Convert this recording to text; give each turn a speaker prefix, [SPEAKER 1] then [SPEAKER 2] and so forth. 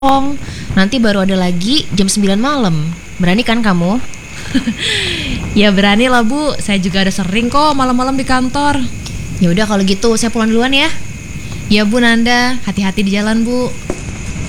[SPEAKER 1] Nanti baru ada lagi jam 9 malam. Berani kan kamu?
[SPEAKER 2] Ya berani lah Bu, saya juga ada sering kok malam-malam di kantor.
[SPEAKER 1] Ya udah kalau gitu saya pulang duluan ya.
[SPEAKER 2] Ya Bu Nanda, hati-hati di jalan Bu.